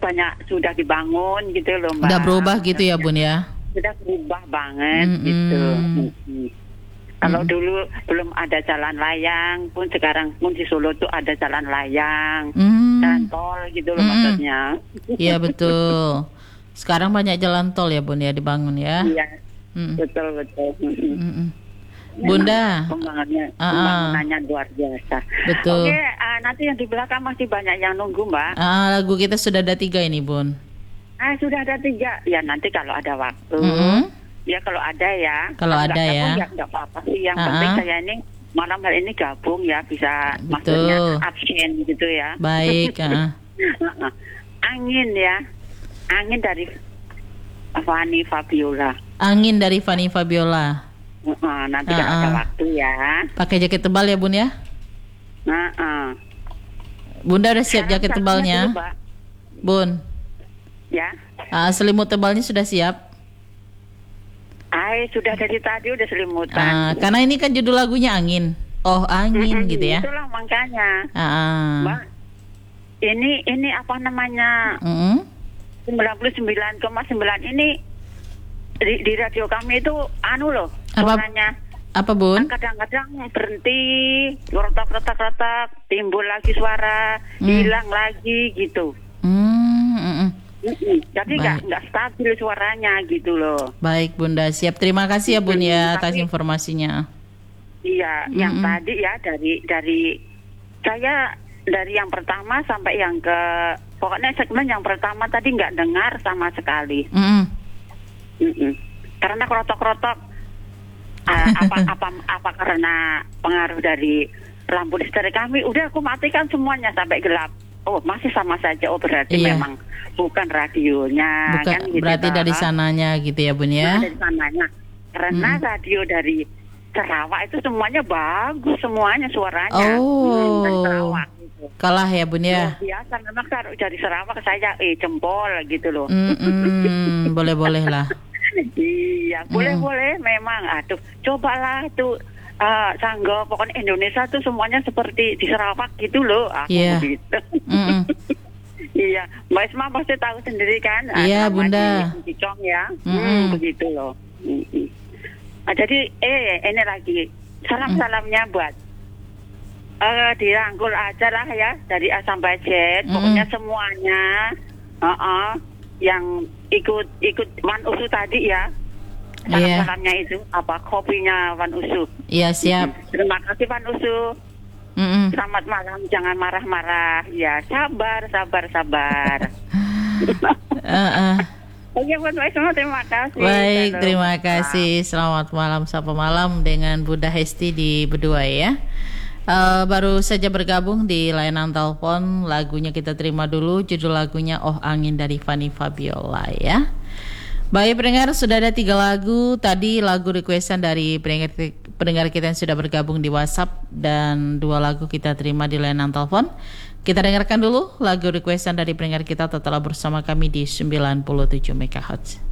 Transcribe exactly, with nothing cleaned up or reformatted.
banyak sudah dibangun gitu loh Mbak. Udah berubah gitu ya Bun ya? Sudah berubah banget Mm-mm. gitu. Mm-mm. Kalau mm. dulu belum ada jalan layang pun, sekarang pun di Solo tuh ada jalan layang, Mm. jalan tol gitu loh Mm-mm. maksudnya. Iya betul. Sekarang banyak jalan tol ya Bun ya dibangun ya. Iya, Mm. betul betul. Mm-mm. Mm-mm. Bunda, pembangunannya, uh-uh. pembangunannya luar biasa. Betul. Oke, uh, nanti yang di belakang masih banyak yang nunggu Mbak. Ah, lagu kita sudah ada tiga ini Bun. Ah, sudah ada tiga. Ya nanti kalau ada waktu. Mm-hmm. Ya kalau ada ya. Kalau ada gabung, ya. Ya nggak apa-apa sih. Yang Uh-uh. penting saya ini malam hari ini gabung ya, bisa Betul. maksudnya absen gitu ya. Baik. Uh. Angin ya. Angin dari Fanny Fabiola. Angin dari Fanny Fabiola. Uh-uh, nanti kalau Uh-uh. ada waktu ya. Pakai jaket tebal ya Bun ya. Nah, uh. Bunda udah siap jaket tebalnya, dulu, Mbak. Bun. Ya. Ah, selimut tebalnya sudah siap. Ay, sudah dari tadi udah selimutan. Ah, karena ini kan judul lagunya Angin. Oh angin Mm-mm, gitu ya. Itulah makanya. Ah, ah. Mbak, ini ini apa namanya? Mm-mm. sembilan puluh sembilan koma sembilan ini di, di radio kami itu anu loh, Apa? suaranya. Apa Bun? Kadang-kadang berhenti, retak-retak-retak, timbul lagi suara, Hmm. hilang lagi gitu. Hmm, mm-mm. Mm-mm. Jadi nggak Baik. nggak stabil suaranya gitu loh. Baik Bunda, siap. Terima kasih ya Bun ya Mm-mm, atas tapi- informasinya. Iya, yang Mm-mm. tadi ya dari dari saya dari yang pertama sampai yang ke pokoknya segmen yang pertama tadi nggak dengar sama sekali. Mm-mm. Mm-mm. Karena krotok-krotok. Uh, apa apa apa karena pengaruh dari lampu listrik kami, udah aku matikan semuanya sampai gelap. Oh masih sama saja. Oh berarti Iya. memang bukan radionya. Bukan kan gitu berarti toh. dari sananya gitu ya Bun ya. Nah, dari sananya. Karena Hmm. radio dari Sarawak itu semuanya bagus, semuanya suaranya. Oh. Hmm, dari Sarawak gitu. Kalah ya Bun ya. Luar biasa memang kalau dari Sarawak saya eh jempol gitu loh. Mm-mm. Boleh-boleh lah. Iya, boleh-boleh memang. Aduh, cobalah tuh uh, Sanggo, pokoknya Indonesia tuh semuanya seperti di Sarawak gitu loh. Aku Iya. begitu. Mm-mm. Iya, Mbak Isma pasti tahu sendiri kan. ah, Iya, nama Bunda. di Cicong ya. Mm-mm. Hmm, begitu loh. Mm-mm. Ah, jadi eh ini lagi salam-salamnya buat eh dirangkul aja lah ya dari A sampai Z. Mm-mm. Pokoknya semuanya uh-uh, yang ikut ikut Wan Usu tadi ya. Iya. Salam-salamnya itu apa kopinya Wan Usu. Iya siap. Terima kasih Wan Usu. Mm-mm. Selamat malam, jangan marah-marah. Ya, sabar, sabar, sabar. Uh-uh. Oke, buat Mbak Isma, terima kasih. Baik, Halo. terima kasih. Selamat malam, sapa malam dengan Bunda Hesti di Bedua ya. Eh, baru saja bergabung di layanan telepon, lagunya kita terima dulu. Judul lagunya Oh Angin dari Fanny Fabiola ya. Baik pendengar, sudah ada tiga lagu. Tadi lagu requestan dari pendengar, pendengar kita yang sudah bergabung di WhatsApp, dan dua lagu kita terima di layanan telepon. Kita dengarkan dulu lagu requestan dari pendengar kita. Tetaplah bersama kami di sembilan puluh tujuh megahertz.